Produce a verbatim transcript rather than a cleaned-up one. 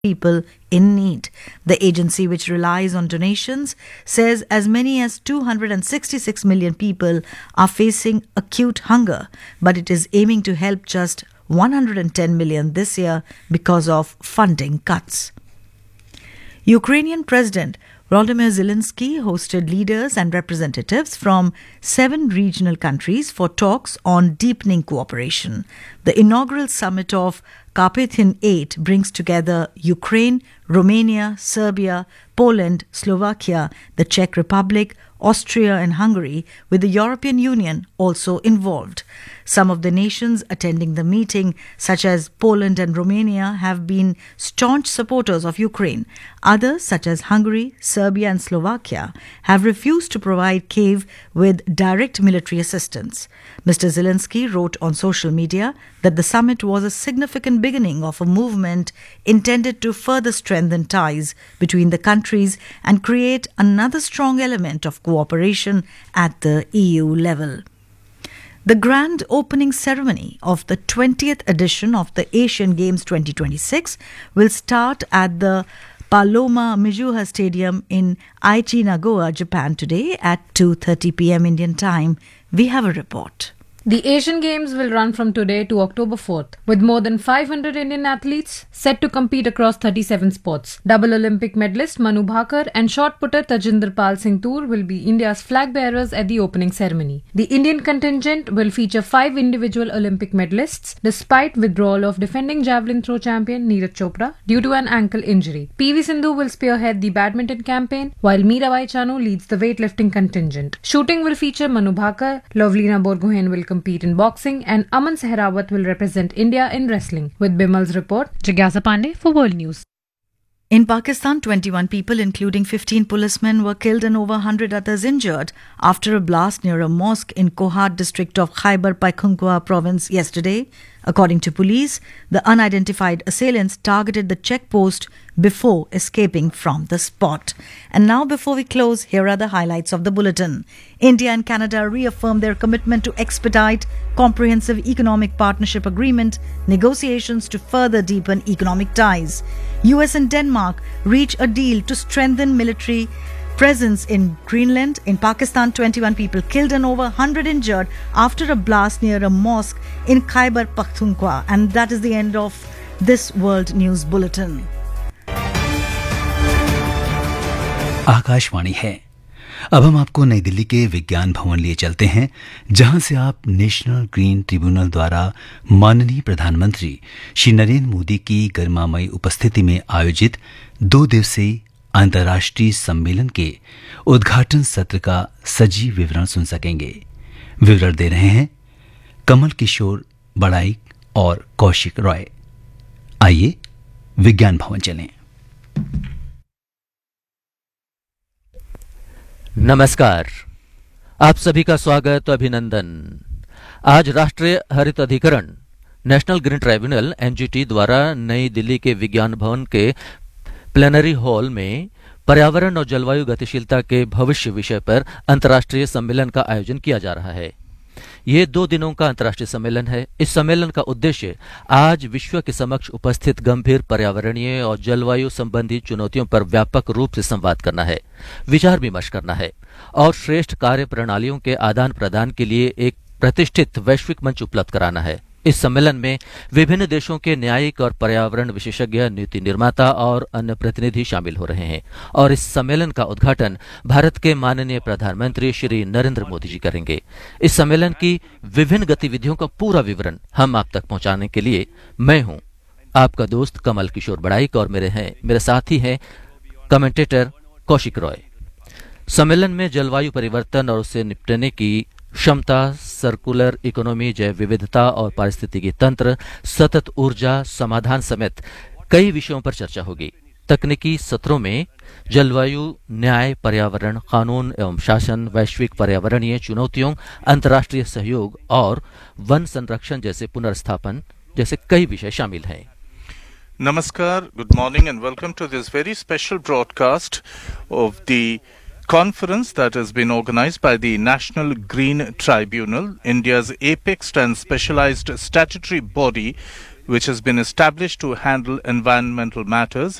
people in need. The agency, which relies on donations, says as many as two hundred sixty-six million people are facing acute hunger, but it is aiming to help just one hundred ten million this year because of funding cuts. Ukrainian President Volodymyr Zelensky hosted leaders and representatives from seven regional countries for talks on deepening cooperation. The inaugural summit of Carpathian eight brings together Ukraine, Romania, Serbia, Poland, Slovakia, the Czech Republic, Austria and Hungary, with the European Union also involved. Some of the nations attending the meeting, such as Poland and Romania, have been staunch supporters of Ukraine. Others, such as Hungary, Serbia and Slovakia, have refused to provide Kyiv with direct military assistance. Mister Zelensky wrote on social media that the summit was a significant beginning of a movement intended to further strengthen ties between the countries and create another strong element of cooperation at the E U level. The grand opening ceremony of the twentieth edition of the Asian Games twenty twenty-six will start at the Paloma Mijuha Stadium in Aichi, Nagoya, Japan today at two thirty p.m. Indian time. We have a report. The Asian Games will run from today to October fourth, with more than five hundred Indian athletes set to compete across thirty-seven sports. Double Olympic medalist Manu Bhakar and shot putter Tajinder Pal Singh Toor will be India's flag bearers at the opening ceremony. The Indian contingent will feature five individual Olympic medalists, despite withdrawal of defending javelin throw champion Neeraj Chopra due to an ankle injury. P V Sindhu will spearhead the badminton campaign, while Mirabai Chanu leads the weightlifting contingent. Shooting will feature Manu Bhakar, Lovlina Borgohain will compete in boxing, and Aman Sehrawat will represent India in wrestling. With Bimal's report, Jigyasa Pandey for World News. In Pakistan, twenty-one people, including fifteen policemen, were killed and over one hundred others injured after a blast near a mosque in Kohat district of Khyber Pakhtunkhwa province yesterday. According to police, the unidentified assailants targeted the checkpost before escaping from the spot. And now, before we close, here are the highlights of the bulletin. India and Canada reaffirmed their commitment to expedite comprehensive economic partnership agreement negotiations to further deepen economic ties. U S and Denmark reach a deal to strengthen military presence in Greenland. In Pakistan, twenty-one people killed and over one hundred injured after a blast near a mosque in Khyber Pakhtunkhwa. And that is the end of this World News Bulletin. Akashvani है। अब हम आपको नई दिल्ली के विज्ञान भवन लिए चलते हैं, जहां से आप नेशनल ग्रीन ट्रिब्यूनल द्वारा माननीय प्रधानमंत्री श्री नरेंद्र मोदी की गरिमामयी उपस्थिति में आयोजित दो दिवसीय अंतर्राष्ट्रीय सम्मेलन के उद्घाटन सत्र का सजीव विवरण सुन सकेंगे। विवरण दे रहे हैं कमल किशोर बड़ाइक और कौशिक रॉय। आइए विज्ञान भवन चलें। नमस्कार, आप सभी का स्वागत और अभिनंदन। आज राष्ट्रीय हरित अधिकरण नेशनल ग्रीन ट्राइब्यूनल एनजीटी द्वारा नई दिल्ली के विज्ञान भवन के प्लेनरी हॉल में पर्यावरण और जलवायु गतिशीलता के भविष्य विषय पर अंतर्राष्ट्रीय सम्मेलन का आयोजन किया जा रहा है। ये दो दिनों का अंतर्राष्ट्रीय सम्मेलन है। इस सम्मेलन का उद्देश्य आज विश्व के समक्ष उपस्थित गंभीर पर्यावरणीय और जलवायु संबंधी चुनौतियों पर व्यापक रूप से संवाद करना है, विचार विमर्श करना है और श्रेष्ठ कार्य प्रणालियों के आदान प्रदान के लिए एक प्रतिष्ठित वैश्विक मंच उपलब्ध कराना है। इस सम्मेलन में विभिन्न देशों के न्यायिक और पर्यावरण विशेषज्ञ, नीति निर्माता और अन्य प्रतिनिधि शामिल हो रहे हैं और इस सम्मेलन का उद्घाटन भारत के माननीय प्रधानमंत्री श्री नरेंद्र मोदी जी करेंगे। इस सम्मेलन की विभिन्न गतिविधियों का पूरा विवरण हम आप तक पहुंचाने के लिए मैं हूं आपका दोस्त कमल किशोर बड़ाइक और मेरे हैं मेरे साथी हैं कमेंटेटर कौशिक रॉय। सम्मेलन में जलवायु परिवर्तन और उससे निपटने की क्षमता, सर्कुलर इकोनॉमी, जैव विविधता और पारिस्थितिकी तंत्र, सतत ऊर्जा समाधान समेत कई विषयों पर चर्चा होगी। तकनीकी सत्रों में जलवायु, न्याय, पर्यावरण, कानून एवं शासन, वैश्विक पर्यावरणीय चुनौतियों, अंतर्राष्ट्रीय सहयोग और वन संरक्षण जैसे पुनर्स्थापन जैसे कई विषय शामिल हैं। Namaskar, good morning and welcome to this very special broadcast of the conference that has been organized by the National Green Tribunal, India's apex and specialized statutory body which has been established to handle environmental matters